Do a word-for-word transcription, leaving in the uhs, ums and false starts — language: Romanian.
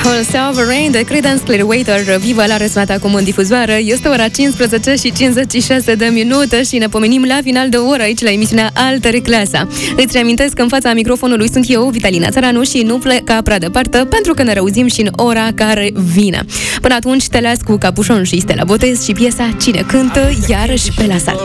Silver Rain de Creedence Clearwater Viva la răsmat acum în difuzoară. Este ora cincisprezece și cincizeci și șase de minute și ne pomenim la final de oră aici la emisiunea Altere Clasa. Îți reamintesc că în fața microfonului sunt eu, Vitalina Țăranu, și nu pleca prea departe pentru că ne reauzim și în ora care vine. Până atunci te las cu Capușon și Stella Botez și piesa Cine cântă iarăși pe la sat.